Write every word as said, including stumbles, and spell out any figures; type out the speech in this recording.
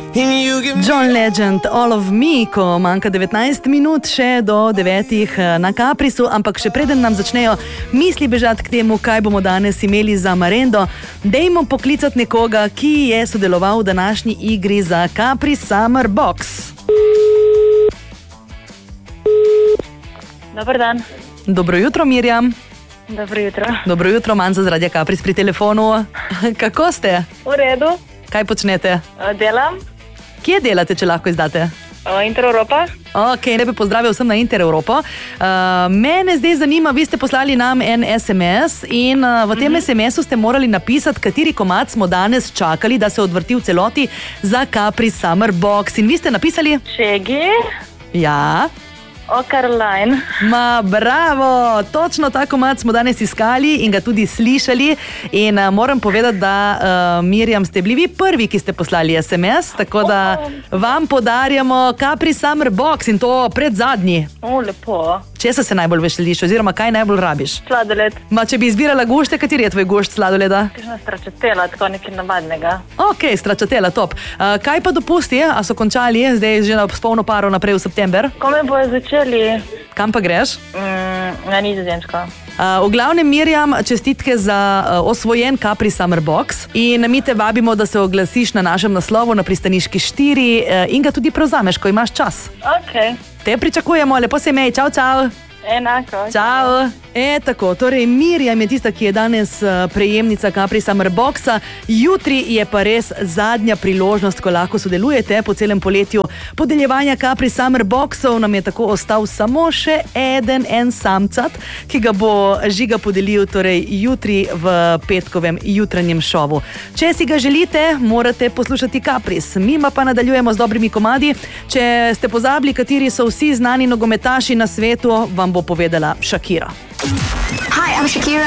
John Legend, All of Me, ko manjka devetnajst minut še do devetih na Caprisu, ampak še preden nam začnejo misli bežati k temu, kaj bomo danes imeli za marendo, dejmo poklicati nekoga, ki je sodeloval v današnji igri za Capris Summer Box. Dobar dan. Dobro jutro, Mirjam. Dobro jutro. Dobro jutro, Manza z Radia Capris pri telefonu. Kako ste? V redu. Kaj počnete? Delam. Kje delate, če lahko izdate? Inter Europa. Ok, lepe pozdrave vsem na Inter Europa. Uh, mene zdaj zanima, vi ste poslali nam en es em es in uh, v tem mm-hmm. es em esu ste morali napisati, kateri komad smo danes čakali, da se odvrti v celoti za Capris Summer Box. In vi ste napisali? Shaggy. Ja. O Caroline. Ma, bravo! Točno ta komad smo danes iskali in ga tudi slišali. In uh, moram povedati, da uh, Mirjam, ste bili vi prvi, ki ste poslali es em es, tako da vam podarjamo Capris Summer Box in to pred zadnji. O, lepo. Česa se najbolj veseliš oziroma kaj najbolj rabiš? Sladoled. Ma, če bi izbirala gušte, kateri je tvoj gušt sladoleda? Kakšna stračatela, tako nekaj navadnega. Ok, stračatela, top. Uh, kaj pa dopusti, a so končali, zdaj že s polno paro naprej v september? Kome bojo začeli? Kam pa greš? Mm, na Nizozemsko. Uh, v glavnem, Mirjam, čestitke za uh, osvojen Capris Summer Box in mi te vabimo, da se oglasiš na našem naslovu na Pristaniški štiri uh, in ga tudi prevzameš, ko imaš čas. Ok. Te pričakujemo, lepo se imej, čau, čau. Enako. Čau. E, tako, torej Mirjam je tista, ki je danes prejemnica Capris Summer Boxa. Jutri je pa res zadnja priložnost, ko lahko sodelujete po celem poletju podeljevanja Capris Summer Boxov. Nam je tako ostal samo še eden en samcat, ki ga bo Žiga podelil torej jutri v petkovem jutranjem šovu. Če si ga želite, morate poslušati Capris. Mima pa nadaljujemo z dobrimi komadi. Če ste pozabili, kateri so vsi znani nogometaši na svetu, vam bo povedala Shakira. Hi, I'm Shakira.